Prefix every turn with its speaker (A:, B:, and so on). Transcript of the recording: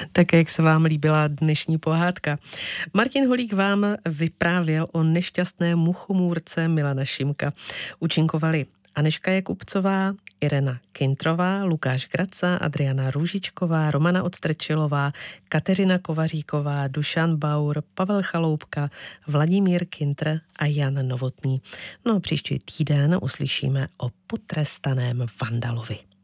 A: Tak jak se vám líbila dnešní pohádka? Martin Holík vám vyprávěl o nešťastné muchomůrce Milana Šimka. Účinkovali Anežka Jakubcová, Irena Kintrová, Lukáš Graca, Adriana Růžičková, Romana Odstrčilová, Kateřina Kovaříková, Dušan Baur, Pavel Chaloupka, Vladimír Kintr a Jan Novotný. No a příští týden uslyšíme o potrestaném vandalovi.